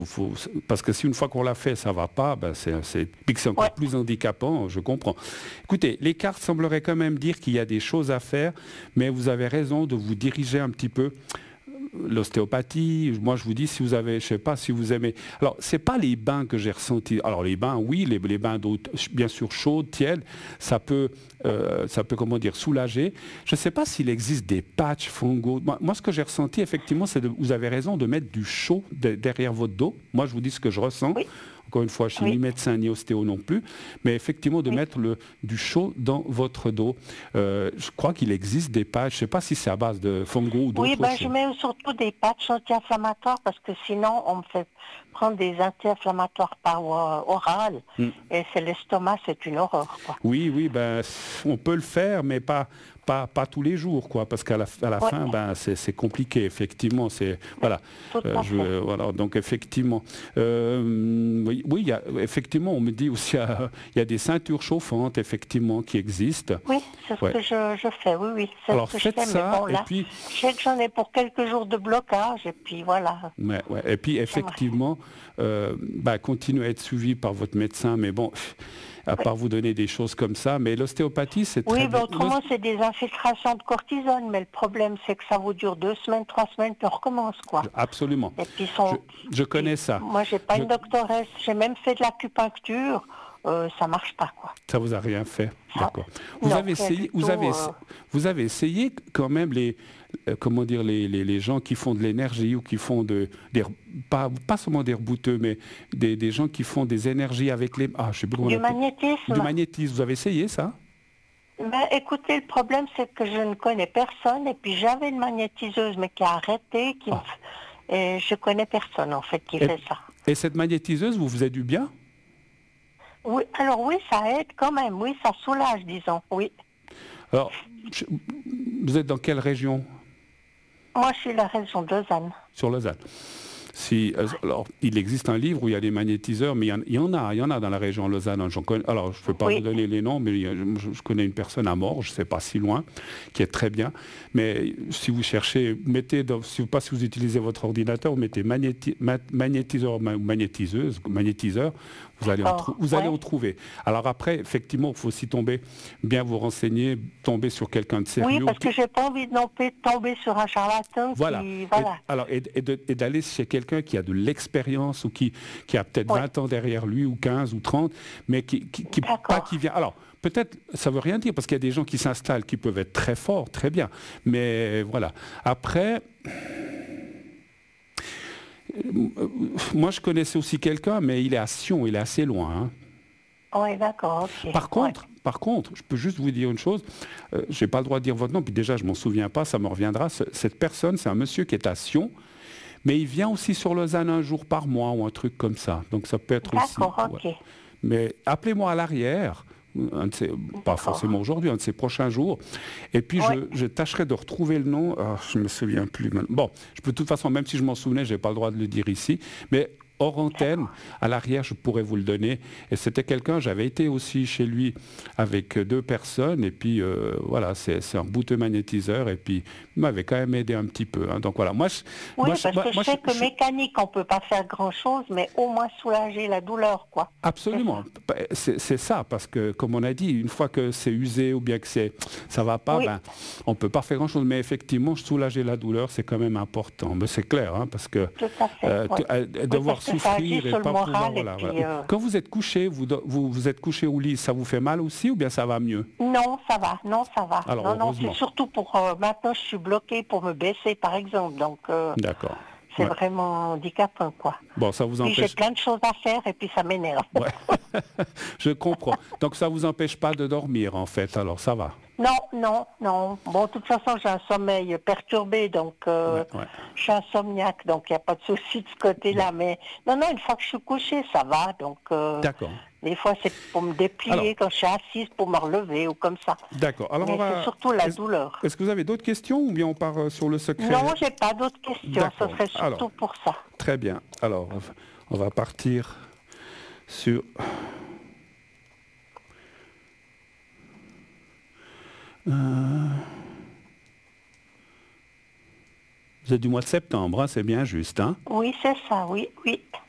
Parce que si une fois qu'on l'a fait, ça ne va pas, puis que c'est encore plus handicapant, je comprends. Écoutez, les cartes sembleraient quand même dire qu'il y a des choses à faire, mais vous avez raison de vous diriger un petit peu. L'ostéopathie, moi je vous dis, si vous avez, je sais pas si vous aimez. Alors, c'est pas les bains que j'ai ressentis. Alors, les bains, oui, les bains d'eau, bien sûr, chaude, tiède, comment dire, soulager. Je ne sais pas s'il existe des patchs fungos. Moi, ce que j'ai ressenti, effectivement, vous avez raison de mettre du chaud derrière votre dos. Moi, je vous dis ce que je ressens. Oui. Encore une fois, je ne suis ni médecin ni ostéo non plus, mais effectivement de mettre du chaud dans votre dos. Je crois qu'il existe des patchs, je ne sais pas si c'est à base de fungo ou d'autres choses. Je mets surtout des patchs anti-inflammatoires parce que sinon on me fait prendre des anti-inflammatoires par oral et c'est l'estomac, c'est une horreur, quoi. Oui, on peut le faire, mais pas tous les jours, quoi, parce qu'à la fin, c'est compliqué, effectivement. Voilà. Donc effectivement, effectivement, on me dit aussi, il y a des ceintures chauffantes, effectivement, qui existent. Oui, c'est ce que je fais. Oui, c'est alors, ce que je fais. Ça, mais bon, là, et puis, je sais que j'en ai pour quelques jours de blocage, et puis voilà. Et puis, effectivement, continuez à être suivi par votre médecin, mais bon. À part vous donner des choses comme ça, mais l'ostéopathie, c'est très bien. Autrement, c'est des infiltrations de cortisone, mais le problème, c'est que ça vous dure 2 semaines, 3 semaines, puis on recommence, quoi. Absolument. Et puis, je connais ça. Moi, j'ai pas une doctoresse, j'ai même fait de l'acupuncture, ça marche pas, quoi. Ça vous a rien fait, d'accord. Vous avez essayé quand même les gens qui font de l'énergie ou qui font pas seulement des rebouteux, mais des gens qui font des énergies avec les... je sais plus comment du magnétisme. Du magnétisme, vous avez essayé ça? Écoutez, le problème, c'est que je ne connais personne, et puis j'avais une magnétiseuse, mais qui a arrêté, et je connais personne, en fait, qui fait ça. Et cette magnétiseuse, vous faisait du bien? Oui, alors oui, ça aide quand même, oui, ça soulage, disons, oui. Alors, vous êtes dans quelle région? Moi, je suis la région de Lausanne. Sur Lausanne. Alors, il existe un livre où il y a des magnétiseurs, mais il y en a dans la région de Lausanne. Alors, je ne peux pas vous donner les noms, mais je connais une personne à Morges, je ne sais pas si loin, qui est très bien. Mais si vous cherchez, si vous utilisez votre ordinateur, vous mettez magnétiseur ou magnétiseur, vous allez en trouver. Alors après, effectivement, il faut aussi bien vous renseigner, tomber sur quelqu'un de sérieux. Oui, parce que je n'ai pas envie de tomber sur un charlatan. Voilà. Et d'aller chez quelqu'un qui a de l'expérience ou qui a peut-être 20 ans derrière lui ou 15 ou 30, mais qui vient... Alors, peut-être, ça ne veut rien dire, parce qu'il y a des gens qui s'installent qui peuvent être très forts, très bien. Mais voilà. Après... Moi, je connaissais aussi quelqu'un, mais il est à Sion, il est assez loin. Hein. Oui, d'accord, ok. Par contre, je peux juste vous dire une chose, je n'ai pas le droit de dire votre nom, puis déjà, je ne m'en souviens pas, ça me reviendra. Cette personne, c'est un monsieur qui est à Sion, mais il vient aussi sur Lausanne un jour par mois ou un truc comme ça. Donc, ça peut être aussi... D'accord, ok. Mais appelez-moi à l'arrière. Pas forcément aujourd'hui, un de ces prochains jours. Et puis, je tâcherai de retrouver le nom. Je ne me souviens plus. Bon, de toute façon, même si je m'en souvenais, je n'ai pas le droit de le dire ici. Mais hors antenne, à l'arrière, je pourrais vous le donner. Et c'était quelqu'un, j'avais été aussi chez lui avec 2 personnes. Et puis, voilà, c'est un bouteux magnétiseur. Et puis, il m'avait quand même aidé un petit peu. Hein. Donc, voilà. Je sais que mécanique, on ne peut pas faire grand-chose, mais au moins soulager la douleur, quoi. Absolument. C'est ça, parce que, comme on a dit, une fois que c'est usé ou bien que ça ne va pas, on ne peut pas faire grand-chose. Mais effectivement, soulager la douleur, c'est quand même important. Mais c'est clair, hein, parce que devoir souffrir et pas pouvoir... Voilà. Quand vous êtes couché, vous êtes couché au lit, ça vous fait mal aussi ou bien ça va mieux? Non, ça va. Alors, non, c'est surtout pour... maintenant, je suis bloquée pour me baisser, par exemple. Donc, d'accord. C'est vraiment handicapant, quoi. Bon, ça vous empêche... Puis j'ai plein de choses à faire et puis ça m'énerve. Ouais. Je comprends. Donc ça vous empêche pas de dormir, en fait, alors ça va? Non. Bon, de toute façon, j'ai un sommeil perturbé, donc je suis insomniaque, donc il n'y a pas de souci de ce côté-là. Mais non, une fois que je suis couchée, ça va. Donc, d'accord. Des fois, c'est pour me déplier quand je suis assise, pour me relever ou comme ça. D'accord. Alors, c'est surtout la douleur. Est-ce que vous avez d'autres questions ou bien on part sur le secret? Non, j'ai pas d'autres questions. Ce serait surtout pour ça. Très bien. Alors, on va partir sur... Vous êtes du mois de septembre, hein, c'est bien juste, hein? Oui, c'est ça, oui.